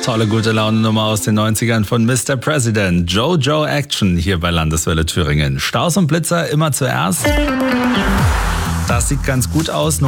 Tolle, gute Laune-Nummer aus den 90ern von Mr. President. Jojo Action hier bei Landeswelle Thüringen. Staus und Blitzer immer zuerst. Das sieht ganz gut aus.